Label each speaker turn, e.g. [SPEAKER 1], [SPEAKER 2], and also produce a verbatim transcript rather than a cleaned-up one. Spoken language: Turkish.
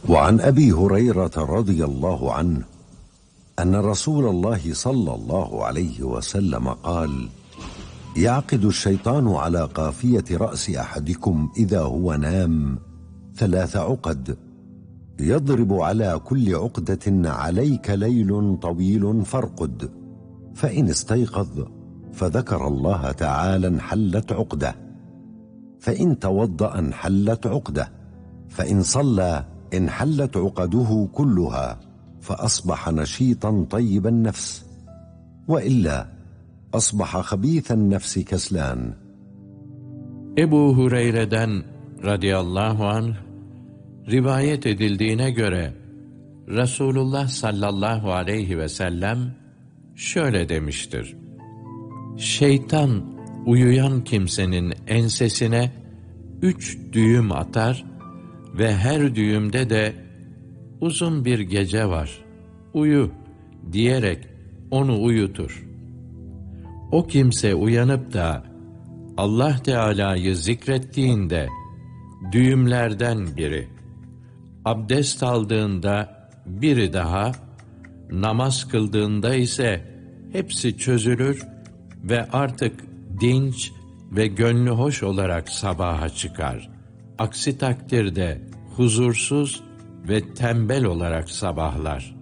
[SPEAKER 1] وعن أبي هريرة رضي الله عنه أن رسول الله صلى الله عليه وسلم قال: يعقد الشيطان على قافية رأس أحدكم إذا هو نام ثلاث عقد، يضرب على كل عقدة عليك ليل طويل فارقد، فإن استيقظ فذكر الله تعالى انحلت عقدة، فإن توضأ انحلت عقدة، فإن صلى انحلت عقده كلها، فأصبح نشيطا طيب النفس، وإلا أصبح خبيث النفس كسلان.
[SPEAKER 2] Ebu Hureyre'den radıyallahu anh rivayet edildiğine göre Resulullah sallallahu aleyhi ve sellem şöyle demiştir: Şeytan uyuyan kimsenin ensesine üç düğüm atar ve her düğümde de uzun bir gece var, uyu diyerek onu uyutur. O kimse uyanıp da Allah Teala'yı zikrettiğinde düğümlerden biri, abdest aldığında biri daha, namaz kıldığında ise hepsi çözülür ve artık dinç ve gönlü hoş olarak sabaha çıkar. Aksi takdirde huzursuz ve tembel olarak sabahlar.